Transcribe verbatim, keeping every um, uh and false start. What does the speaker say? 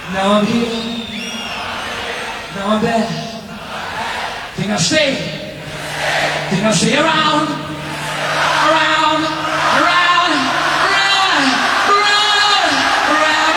Now I'm here. Now I'm back. Think I'll stay. Think I'll stay around.